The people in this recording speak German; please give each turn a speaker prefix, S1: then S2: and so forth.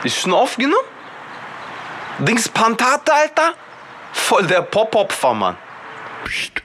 S1: Ist schon aufgenommen? Dings Pantate, Alter? Voll der Pop-Opfer, Mann.
S2: Psst.